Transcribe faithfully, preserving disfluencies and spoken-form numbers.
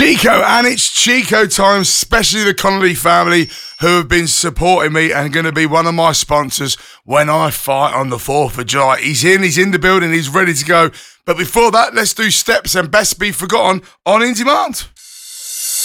Chico, and it's Chico time, especially the Connolly family who have been supporting me and going to be one of my sponsors when I fight on the fourth of July. He's in, he's in the building, he's ready to go. But before that, let's do Steps and Best Be Forgotten on In Demand.